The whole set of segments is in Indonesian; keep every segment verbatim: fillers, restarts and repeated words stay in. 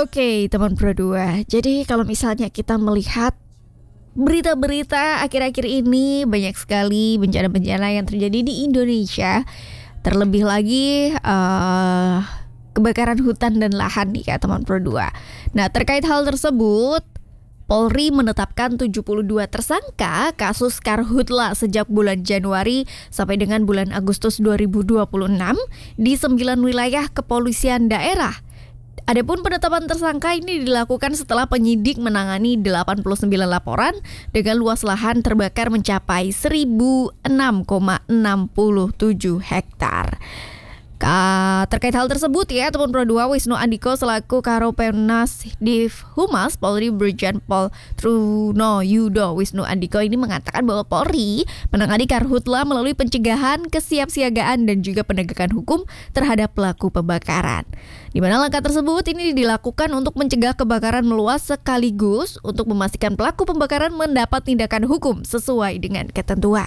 Oke, teman Pro dua. Jadi kalau misalnya kita melihat berita-berita akhir-akhir ini, banyak sekali bencana-bencana yang terjadi di Indonesia. Terlebih lagi uh, kebakaran hutan dan lahan nih ya teman Pro dua. Nah, terkait hal tersebut, Polri menetapkan tujuh puluh dua tersangka kasus karhutla sejak bulan Januari sampai dengan bulan Agustus dua ribu dua puluh enam di sembilan wilayah kepolisian daerah. Adapun penetapan tersangka ini dilakukan setelah penyidik menangani delapan puluh sembilan laporan dengan luas lahan terbakar mencapai seribu enam koma enam tujuh hektar. Terkait hal tersebut ya teman Pro dua, Wisnu Andiko selaku Karopenas Div Humas Polri Brigjen Pol Truno Yudo Wisnu Andiko ini mengatakan bahwa Polri menangani karhutla melalui pencegahan, kesiapsiagaan dan juga penegakan hukum terhadap pelaku pembakaran. Di mana langkah tersebut ini dilakukan untuk mencegah kebakaran meluas sekaligus untuk memastikan pelaku pembakaran mendapat tindakan hukum sesuai dengan ketentuan.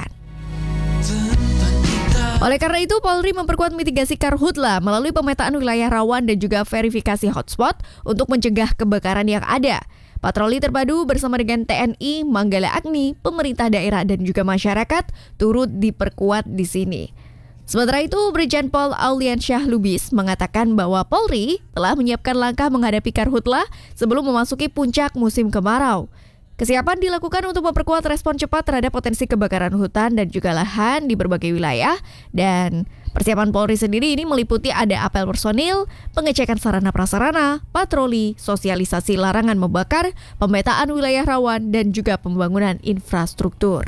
Oleh karena itu, Polri memperkuat mitigasi karhutla melalui pemetaan wilayah rawan dan juga verifikasi hotspot untuk mencegah kebakaran yang ada. Patroli terpadu bersama dengan T N I, Manggala Agni, pemerintah daerah dan juga masyarakat turut diperkuat di sini. Sementara itu, Brigjen Pol Auliansyah Lubis mengatakan bahwa Polri telah menyiapkan langkah menghadapi karhutla sebelum memasuki puncak musim kemarau. Kesiapan dilakukan untuk memperkuat respon cepat terhadap potensi kebakaran hutan dan juga lahan di berbagai wilayah. Dan persiapan Polri sendiri ini meliputi ada apel personil, pengecekan sarana prasarana, patroli, sosialisasi larangan membakar, pemetaan wilayah rawan, dan juga pembangunan infrastruktur.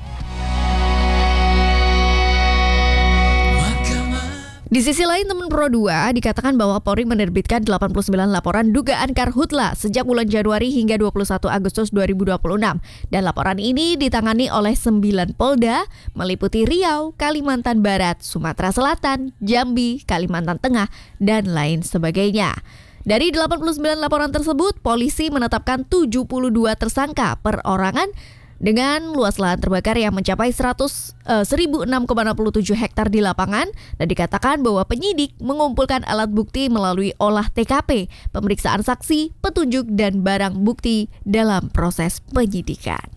Di sisi lain, teman Pro dua dikatakan bahwa Polri menerbitkan delapan puluh sembilan laporan dugaan karhutla sejak bulan Januari hingga dua puluh satu Agustus dua ribu dua puluh enam. Dan laporan ini ditangani oleh sembilan Polda, meliputi Riau, Kalimantan Barat, Sumatera Selatan, Jambi, Kalimantan Tengah, dan lain sebagainya. Dari delapan puluh sembilan laporan tersebut, polisi menetapkan tujuh puluh dua tersangka perorangan dengan luas lahan terbakar yang mencapai seribu enam koma enam tujuh hektar di lapangan, dan dikatakan bahwa penyidik mengumpulkan alat bukti melalui olah T K P, pemeriksaan saksi, petunjuk, dan barang bukti dalam proses penyidikan.